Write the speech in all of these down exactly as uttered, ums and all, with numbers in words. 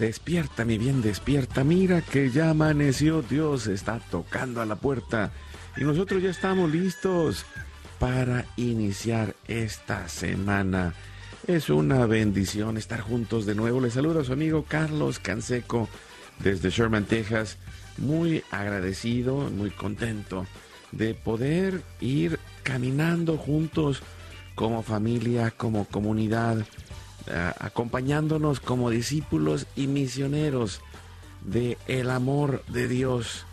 Despierta, mi bien, despierta. Mira que ya amaneció. Dios está tocando a la puerta. Y nosotros ya estamos listos para iniciar esta semana. Es una bendición estar juntos de nuevo. Les saluda a su amigo Carlos Canseco desde Sherman, Texas. Muy agradecido, muy contento de poder ir caminando juntos como familia, como comunidad, Uh, acompañándonos como discípulos y misioneros de el amor de Dios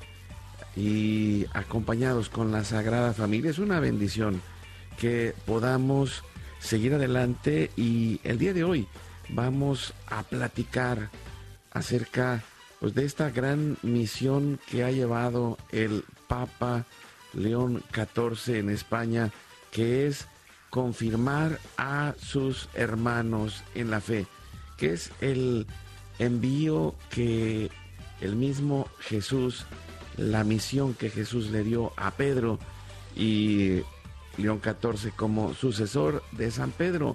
y acompañados con la Sagrada Familia. Es una bendición que podamos seguir adelante, y el día de hoy vamos a platicar acerca pues, de esta gran misión que ha llevado el Papa León catorce en España, que es confirmar a sus hermanos en la fe, que es el envío que el mismo Jesús, la misión que Jesús le dio a Pedro, y León catorce como sucesor de San Pedro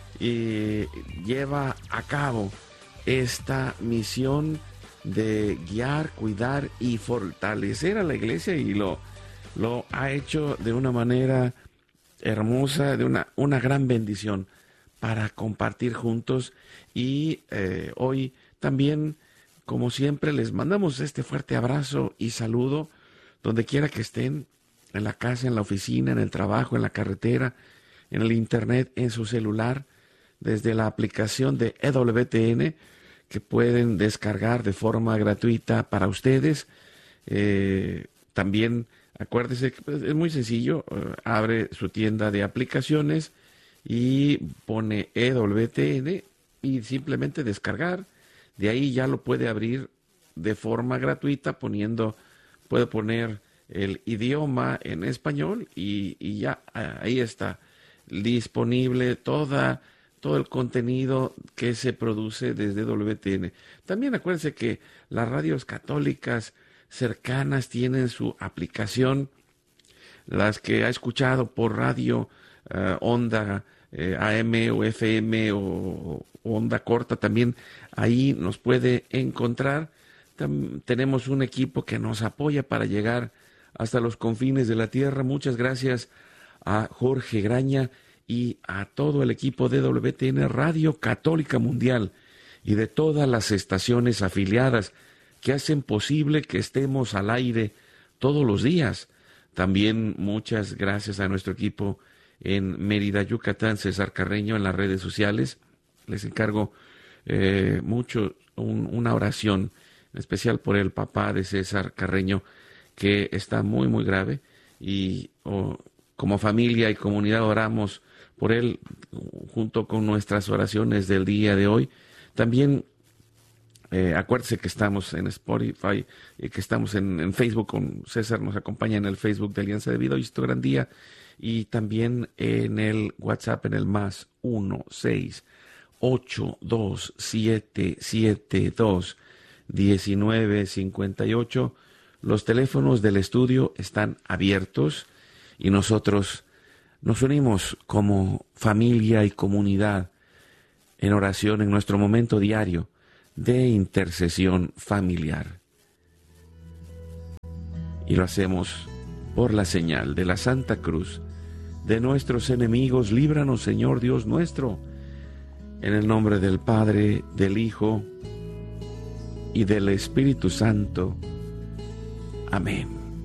y lleva a cabo esta misión de guiar, cuidar y fortalecer a la iglesia, y lo, lo ha hecho de una manera hermosa, de una, una gran bendición para compartir juntos. Y eh, hoy también, como siempre, les mandamos este fuerte abrazo y saludo donde quiera que estén, en la casa, en la oficina, en el trabajo, en la carretera, en el internet, en su celular, desde la aplicación de E W T N, que pueden descargar de forma gratuita para ustedes. Eh, también acuérdese que es muy sencillo, uh, abre su tienda de aplicaciones y pone E W T N y simplemente descargar. De ahí ya lo puede abrir de forma gratuita poniendo, puede poner el idioma en español y, y ya uh, ahí está disponible toda, todo el contenido que se produce desde E W T N. También acuérdense que las radios católicas cercanas tienen su aplicación, las que ha escuchado por radio, uh, onda eh, A M o F M o, o onda corta, también ahí nos puede encontrar. Tam, tenemos un equipo que nos apoya para llegar hasta los confines de la tierra. Muchas gracias a Jorge Graña y a todo el equipo de E W T N Radio Católica Mundial y de todas las estaciones afiliadas que hacen posible que estemos al aire todos los días. También muchas gracias a nuestro equipo en Mérida, Yucatán, César Carreño, en las redes sociales. Les encargo eh, mucho un, una oración, en especial por el papá de César Carreño, que está muy, muy grave, y oh, como familia y comunidad oramos por él junto con nuestras oraciones del día de hoy. También Eh, acuérdese que estamos en Spotify, eh, que estamos en, en Facebook, con César nos acompaña en el Facebook de Alianza de Vida, hoy es tu gran día, y también en el WhatsApp en el más uno seis ocho dos siete siete dos uno nueve cinco ocho. Los teléfonos del estudio están abiertos y nosotros nos unimos como familia y comunidad en oración en nuestro momento diario de intercesión familiar. Y lo hacemos por la señal de la Santa Cruz de nuestros enemigos. Líbranos, Señor Dios nuestro, en el nombre del Padre, del Hijo y del Espíritu Santo. Amén.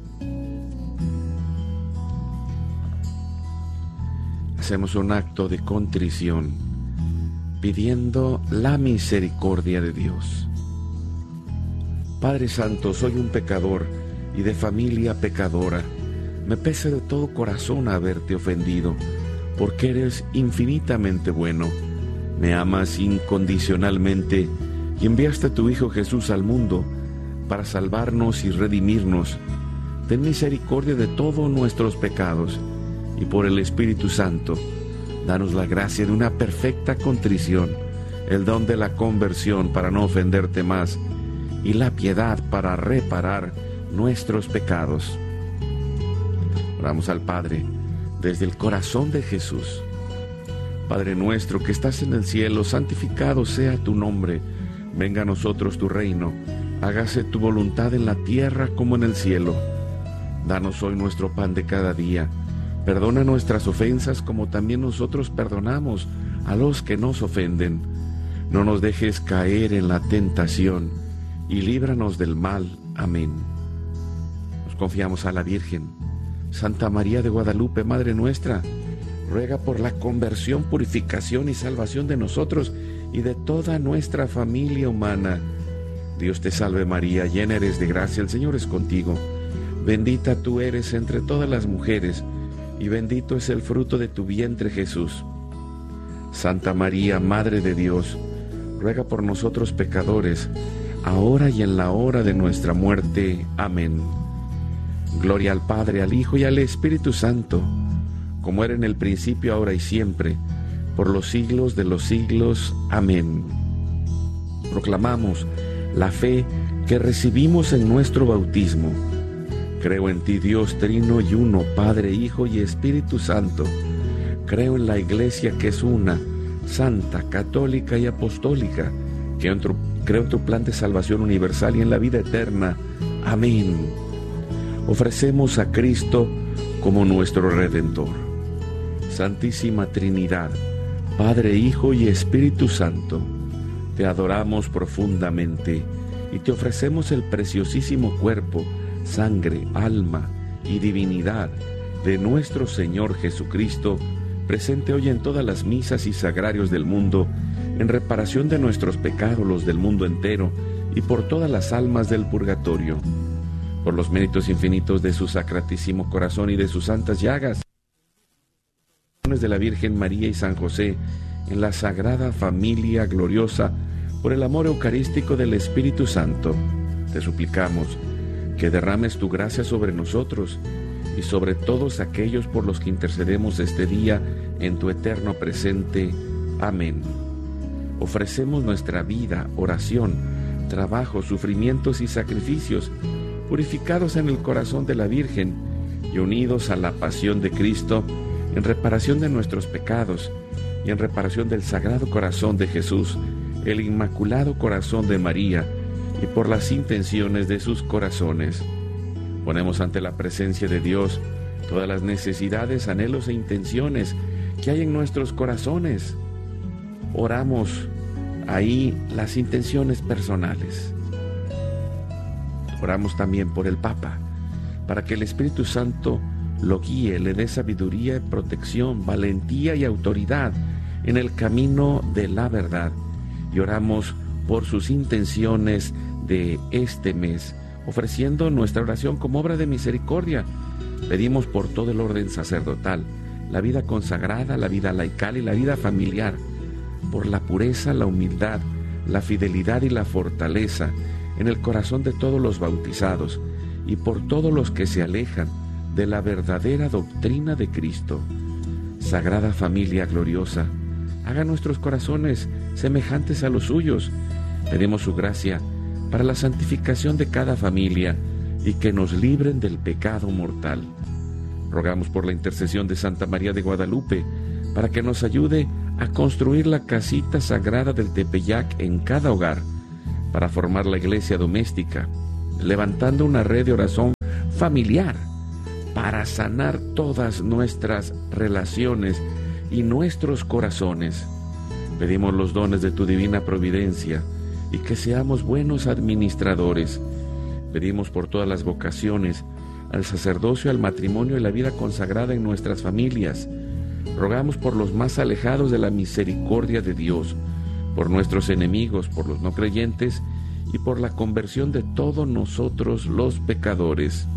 Hacemos un acto de contrición pidiendo la misericordia de Dios. Padre Santo, soy un pecador y de familia pecadora. Me pesa de todo corazón haberte ofendido, porque eres infinitamente bueno. Me amas incondicionalmente y enviaste a tu Hijo Jesús al mundo para salvarnos y redimirnos. Ten misericordia de todos nuestros pecados y por el Espíritu Santo, danos la gracia de una perfecta contrición, el don de la conversión para no ofenderte más y la piedad para reparar nuestros pecados. Oramos al Padre desde el corazón de Jesús. Padre nuestro que estás en el cielo, santificado sea tu nombre. Venga a nosotros tu reino, hágase tu voluntad en la tierra como en el cielo. Danos hoy nuestro pan de cada día. Perdona nuestras ofensas como también nosotros perdonamos a los que nos ofenden. No nos dejes caer en la tentación y líbranos del mal. Amén. Nos confiamos a la Virgen. Santa María de Guadalupe, Madre nuestra, ruega por la conversión, purificación y salvación de nosotros y de toda nuestra familia humana. Dios te salve María, llena eres de gracia, el Señor es contigo. Bendita tú eres entre todas las mujeres, y bendito es el fruto de tu vientre Jesús. Santa María, Madre de Dios, ruega por nosotros pecadores, ahora y en la hora de nuestra muerte. Amén. Gloria al Padre, al Hijo y al Espíritu Santo, como era en el principio, ahora y siempre, por los siglos de los siglos. Amén. Proclamamos la fe que recibimos en nuestro bautismo. Creo en ti, Dios trino y uno, Padre, Hijo y Espíritu Santo. Creo en la Iglesia que es una, santa, católica y apostólica. Creo en tu, creo en tu plan de salvación universal y en la vida eterna. Amén. Ofrecemos a Cristo como nuestro Redentor. Santísima Trinidad, Padre, Hijo y Espíritu Santo, te adoramos profundamente y te ofrecemos el preciosísimo cuerpo, sangre, alma y divinidad de nuestro Señor Jesucristo, presente hoy en todas las misas y sagrarios del mundo, en reparación de nuestros pecados, los del mundo entero, y por todas las almas del purgatorio, por los méritos infinitos de su sacratísimo corazón y de sus santas llagas, de la Virgen María y San José, en la sagrada familia gloriosa, por el amor eucarístico del Espíritu Santo, te suplicamos que derrames tu gracia sobre nosotros y sobre todos aquellos por los que intercedemos este día en tu eterno presente. Amén. Ofrecemos nuestra vida, oración, trabajo, sufrimientos y sacrificios, purificados en el corazón de la Virgen y unidos a la pasión de Cristo, en reparación de nuestros pecados y en reparación del Sagrado Corazón de Jesús, el Inmaculado Corazón de María, y por las intenciones de sus corazones. Ponemos ante la presencia de Dios todas las necesidades, anhelos e intenciones que hay en nuestros corazones. Oramos ahí las intenciones personales. Oramos también por el Papa, para que el Espíritu Santo lo guíe, le dé sabiduría, protección, valentía y autoridad en el camino de la verdad. Y oramos por sus intenciones de este mes, ofreciendo nuestra oración como obra de misericordia. Pedimos por todo el orden sacerdotal, la vida consagrada, la vida laical y la vida familiar, por la pureza, la humildad, la fidelidad y la fortaleza en el corazón de todos los bautizados y por todos los que se alejan de la verdadera doctrina de Cristo. Sagrada familia gloriosa, haga nuestros corazones semejantes a los suyos. Pedimos su gracia para la santificación de cada familia y que nos libren del pecado mortal. Rogamos por la intercesión de Santa María de Guadalupe para que nos ayude a construir la casita sagrada del Tepeyac en cada hogar, para formar la iglesia doméstica, levantando una red de oración familiar para sanar todas nuestras relaciones y nuestros corazones. Pedimos los dones de tu divina providencia y que seamos buenos administradores. Pedimos por todas las vocaciones, al sacerdocio, al matrimonio y la vida consagrada en nuestras familias. Rogamos por los más alejados de la misericordia de Dios, por nuestros enemigos, por los no creyentes y por la conversión de todos nosotros los pecadores.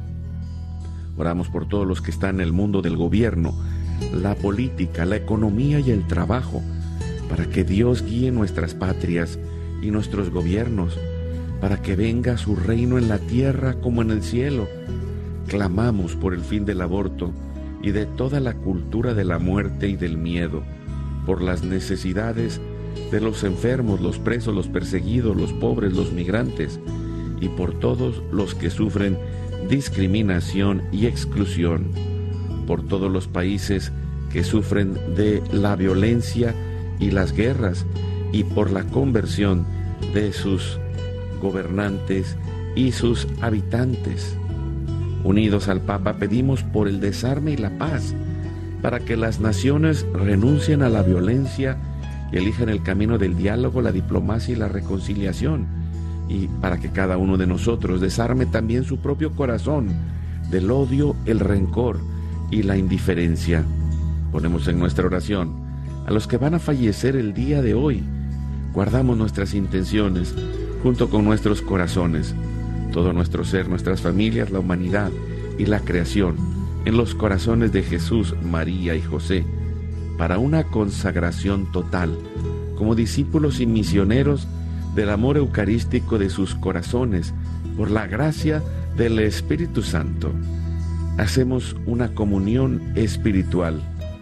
Oramos por todos los que están en el mundo del gobierno, la política, la economía y el trabajo, para que Dios guíe nuestras patrias y nuestros gobiernos, para que venga su reino en la tierra como en el cielo. Clamamos por el fin del aborto y de toda la cultura de la muerte y del miedo, por las necesidades de los enfermos, los presos, los perseguidos, los pobres, los migrantes, y por todos los que sufren discriminación y exclusión, por todos los países que sufren de la violencia y las guerras, y por la conversión de sus gobernantes y sus habitantes. Unidos al Papa, pedimos por el desarme y la paz, para que las naciones renuncien a la violencia y elijan el camino del diálogo, la diplomacia y la reconciliación, y para que cada uno de nosotros desarme también su propio corazón del odio, el rencor y la indiferencia. Ponemos en nuestra oración a los que van a fallecer el día de hoy. Guardamos nuestras intenciones junto con nuestros corazones, todo nuestro ser, nuestras familias, la humanidad y la creación, en los corazones de Jesús, María y José, para una consagración total, como discípulos y misioneros del amor eucarístico de sus corazones, por la gracia del Espíritu Santo. Hacemos una comunión espiritual.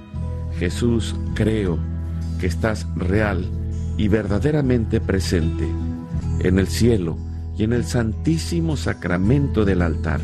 Jesús, creo que estás real y verdaderamente presente en el cielo y en el santísimo sacramento del altar.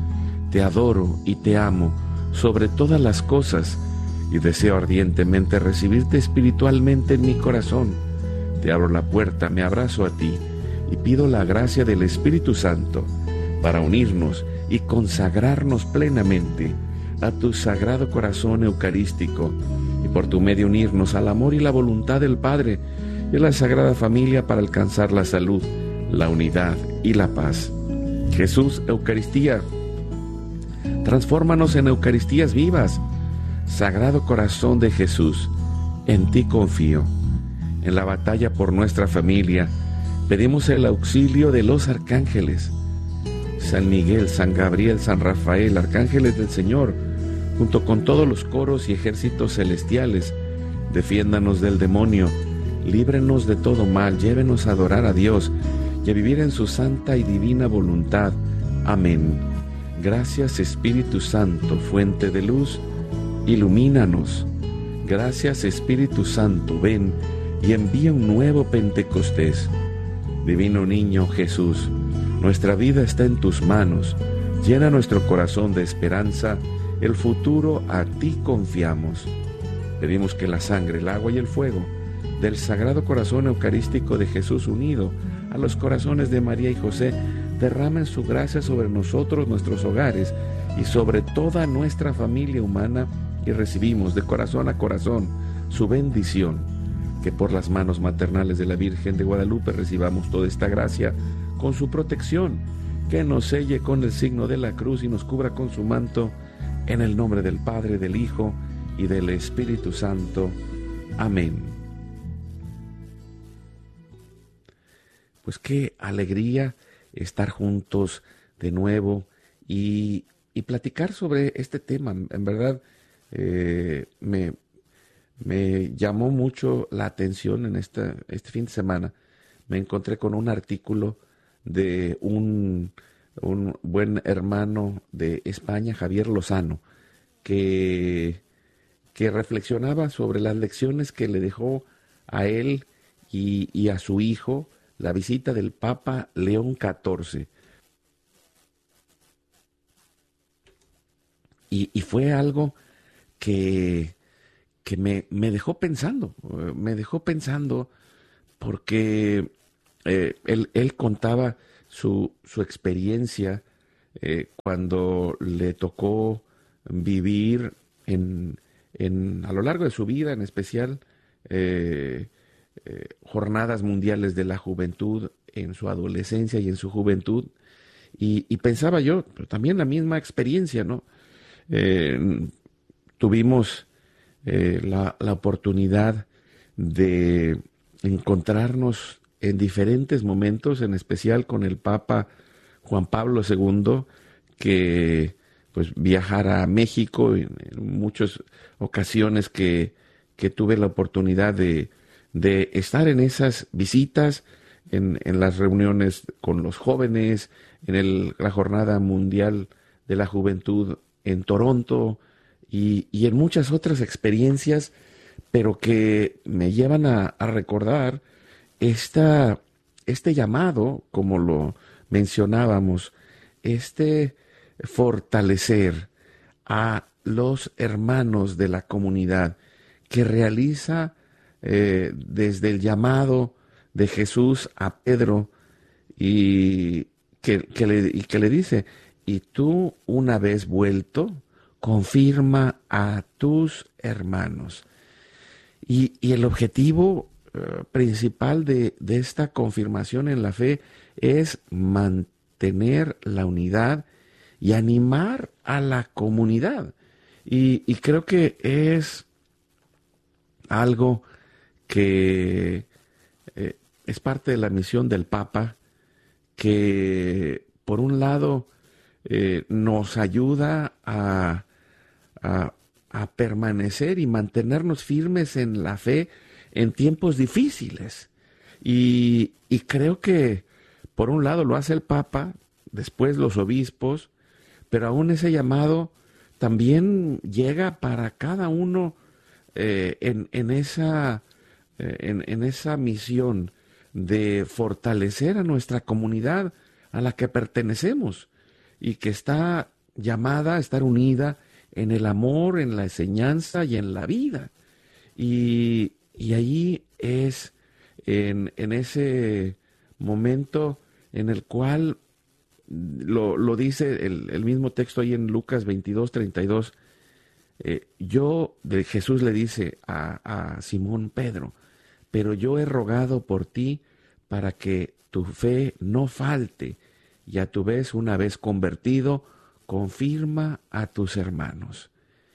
Te adoro y te amo sobre todas las cosas y deseo ardientemente recibirte espiritualmente en mi corazón. Te abro la puerta, me abrazo a ti y pido la gracia del Espíritu Santo para unirnos y consagrarnos plenamente a tu sagrado corazón eucarístico y por tu medio unirnos al amor y la voluntad del Padre y a la Sagrada Familia para alcanzar la salud, la unidad y la paz. Jesús, Eucaristía, transfórmanos en Eucaristías vivas. Sagrado Corazón de Jesús, en ti confío. En la batalla por nuestra familia, pedimos el auxilio de los arcángeles. San Miguel, San Gabriel, San Rafael, arcángeles del Señor, junto con todos los coros y ejércitos celestiales, defiéndanos del demonio, líbrenos de todo mal, llévenos a adorar a Dios y a vivir en su santa y divina voluntad. Amén. Gracias, Espíritu Santo, fuente de luz, ilumínanos. Gracias, Espíritu Santo, ven y envía un nuevo Pentecostés. Divino Niño Jesús, nuestra vida está en tus manos. Llena nuestro corazón de esperanza, el futuro a ti confiamos. Pedimos que la sangre, el agua y el fuego del Sagrado Corazón Eucarístico de Jesús, unido a los corazones de María y José, derramen su gracia sobre nosotros, nuestros hogares y sobre toda nuestra familia humana, y recibimos de corazón a corazón su bendición. Que por las manos maternales de la Virgen de Guadalupe recibamos toda esta gracia con su protección, que nos selle con el signo de la cruz y nos cubra con su manto, en el nombre del Padre, del Hijo y del Espíritu Santo. Amén. Pues qué alegría estar juntos de nuevo y, y platicar sobre este tema. En verdad, eh, me, me llamó mucho la atención en esta, este fin de semana. Me encontré con un artículo de un, un buen hermano de España, Javier Lozano, que, que reflexionaba sobre las lecciones que le dejó a él y, y a su hijo la visita del Papa León catorce. Y, y fue algo que, que me, me dejó pensando, me dejó pensando porque eh, él, él contaba su, su experiencia eh, cuando le tocó vivir en, en, a lo largo de su vida, en especial eh, eh, jornadas mundiales de la juventud en su adolescencia y en su juventud. Y, y pensaba yo, pero también la misma experiencia, ¿no? Eh, tuvimos eh, la, la oportunidad de encontrarnos en diferentes momentos, en especial con el Papa Juan Pablo segundo, que pues viajara a México en, en muchas ocasiones que, que tuve la oportunidad de, de estar en esas visitas, en, en las reuniones con los jóvenes, en el, la Jornada Mundial de la Juventud en Toronto y, y en muchas otras experiencias, pero que me llevan a, a recordar esta, este llamado, como lo mencionábamos, este fortalecer a los hermanos de la comunidad que realiza eh, desde el llamado de Jesús a Pedro y que, que le, y que le dice, y tú una vez vuelto, confirma a tus hermanos. Y, y el objetivo uh, principal de, de esta confirmación en la fe es mantener la unidad y animar a la comunidad. Y, y creo que es algo que eh, es parte de la misión del Papa, que por un lado eh, nos ayuda a, a, a permanecer y mantenernos firmes en la fe en tiempos difíciles. Y, y creo que por un lado lo hace el Papa, después los obispos, pero aún ese llamado también llega para cada uno eh, en, en, esa, eh, en, en esa misión de fortalecer a nuestra comunidad a la que pertenecemos y que está llamada a estar unida en el amor, en la enseñanza y en la vida. Y, y ahí es en, en ese momento en el cual lo, lo dice el, el mismo texto ahí en Lucas veintidós, treinta y dos, eh, yo, de Jesús le dice a, a Simón Pedro, pero yo he rogado por ti para que tu fe no falte y a tu vez, una vez convertido, confirma a tus hermanos.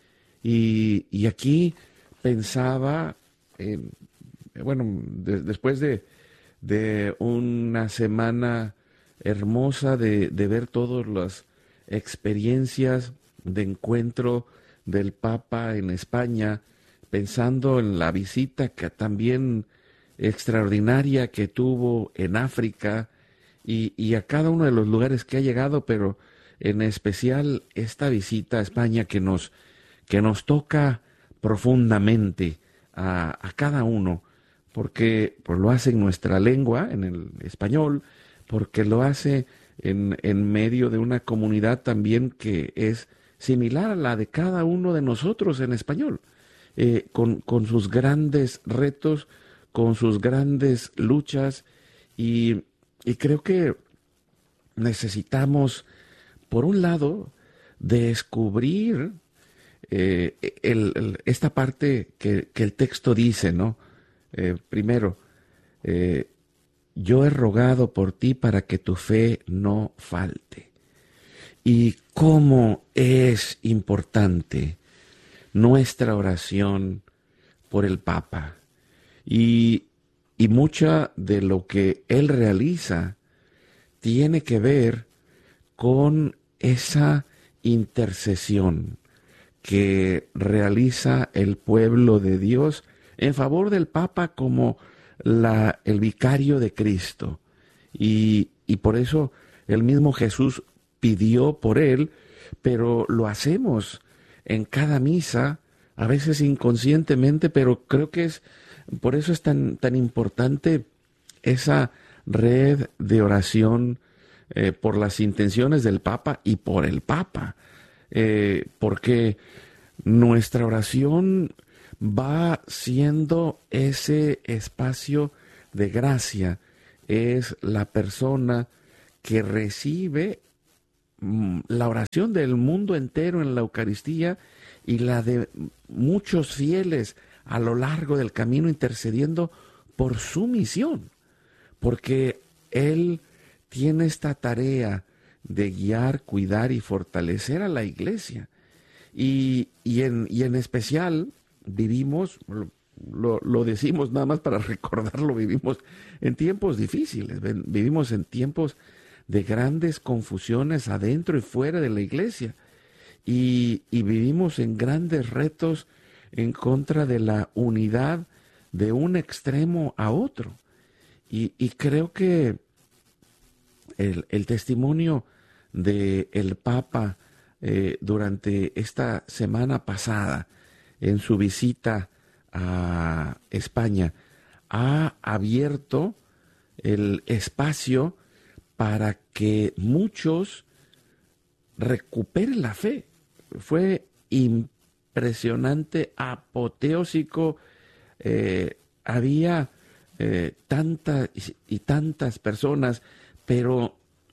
Y, y aquí pensaba, en, bueno, de, después de, de una semana hermosa de, de ver todas las experiencias de encuentro del Papa en España, pensando en la visita que también extraordinaria que tuvo en África y, y a cada uno de los lugares que ha llegado, pero en especial esta visita a España que nos, que nos toca profundamente a, a cada uno, porque pues, lo hace en nuestra lengua, en el español, porque lo hace en, en medio de una comunidad también que es similar a la de cada uno de nosotros en español, eh, con, con sus grandes retos, con sus grandes luchas, y, y creo que necesitamos, por un lado, descubrir eh, el, el, esta parte que, que el texto dice, ¿no? Eh, primero, eh, yo he rogado por ti para que tu fe no falte. Y cómo es importante nuestra oración por el Papa. Y, y mucha de lo que él realiza tiene que ver con esa intercesión que realiza el pueblo de Dios en favor del Papa como la, el vicario de Cristo. Y, y por eso el mismo Jesús pidió por él, pero lo hacemos en cada misa, a veces inconscientemente, pero creo que es, por eso es tan, tan importante esa red de oración eh, por las intenciones del Papa y por el Papa, eh, porque nuestra oración va siendo ese espacio de gracia, es la persona que recibe la oración del mundo entero en la Eucaristía y la de muchos fieles a lo largo del camino intercediendo por su misión, porque Él tiene esta tarea de guiar, cuidar y fortalecer a la Iglesia. Y, y, en, y en especial vivimos, lo, lo decimos nada más para recordarlo, vivimos en tiempos difíciles, vivimos en tiempos de grandes confusiones adentro y fuera de la Iglesia. Y, y vivimos en grandes retos en contra de la unidad de un extremo a otro. Y, y creo que el, el testimonio del Papa eh, durante esta semana pasada, en su visita a España, ha abierto el espacio para que muchos recuperen la fe. Fue impresionante, apoteósico. Eh, había eh, tantas y, y tantas personas, pero,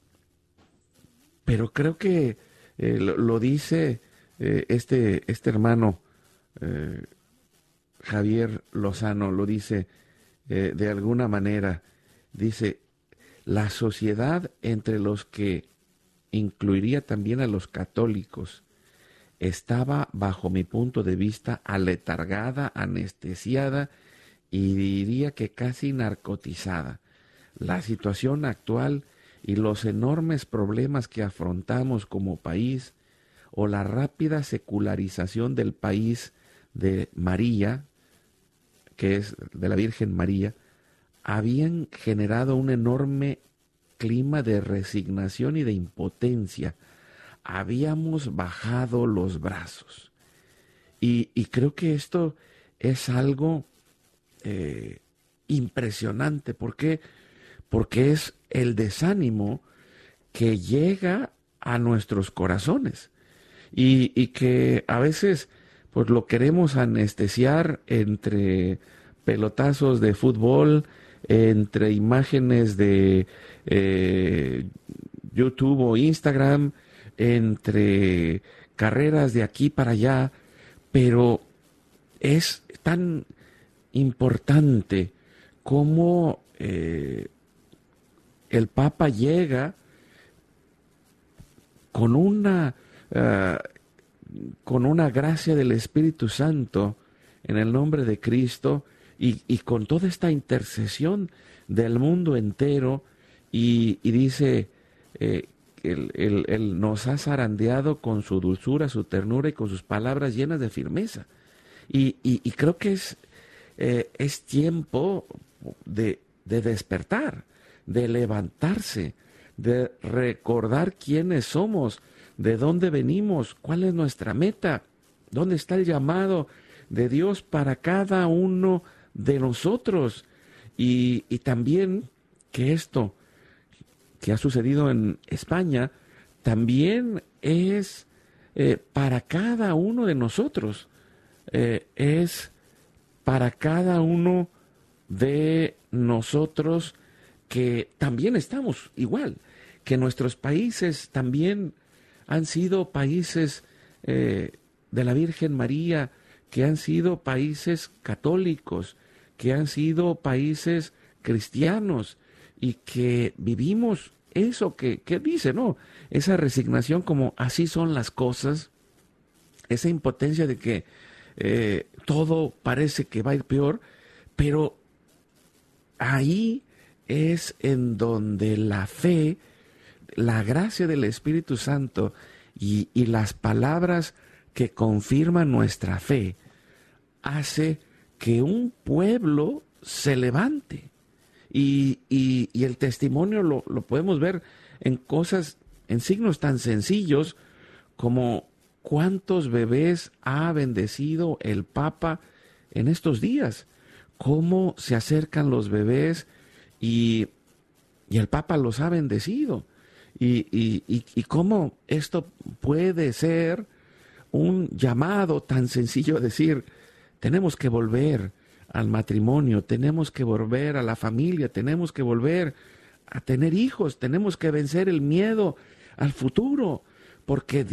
pero creo que eh, lo, lo dice eh, este, este hermano eh, Javier Lozano, lo dice eh, de alguna manera, dice, la sociedad entre los que incluiría también a los católicos, estaba, bajo mi punto de vista, aletargada, anestesiada y diría que casi narcotizada. La situación actual y los enormes problemas que afrontamos como país, o la rápida secularización del país de María, que es de la Virgen María, habían generado un enorme clima de resignación y de impotencia. Habíamos bajado los brazos. Y, y creo que esto es algo eh, impresionante. ¿Por qué? Porque es el desánimo que llega a nuestros corazones y, y que a veces pues lo queremos anestesiar entre pelotazos de fútbol, entre imágenes de eh, YouTube o Instagram, entre carreras de aquí para allá, pero es tan importante como eh, el Papa llega con una uh, con una gracia del Espíritu Santo en el nombre de Cristo y, y con toda esta intercesión del mundo entero y, y dice eh, él, él, él nos ha zarandeado con su dulzura, su ternura y con sus palabras llenas de firmeza. Y, y, y creo que es, eh, es tiempo de, de despertar, de levantarse, de recordar quiénes somos, de dónde venimos, cuál es nuestra meta, dónde está el llamado de Dios para cada uno de nosotros. Y, y también que esto que ha sucedido en España también es eh, para cada uno de nosotros, eh, es para cada uno de nosotros que también estamos igual, que nuestros países también han sido países eh, de la Virgen María, que han sido países católicos, que han sido países cristianos y que vivimos eso que, que dice, ¿no? Esa resignación como así son las cosas, esa impotencia de que eh, todo parece que va a ir peor, pero ahí es en donde la fe, la gracia del Espíritu Santo y, y las palabras que confirman nuestra fe hace que un pueblo se levante. Y, y, y el testimonio lo, lo podemos ver en cosas, en signos tan sencillos como cuántos bebés ha bendecido el Papa en estos días, cómo se acercan los bebés y, y el Papa los ha bendecido. Y, y, y, y cómo esto puede ser un llamado tan sencillo a decir, tenemos que volver al matrimonio, tenemos que volver a la familia, tenemos que volver a tener hijos, tenemos que vencer el miedo al futuro, porque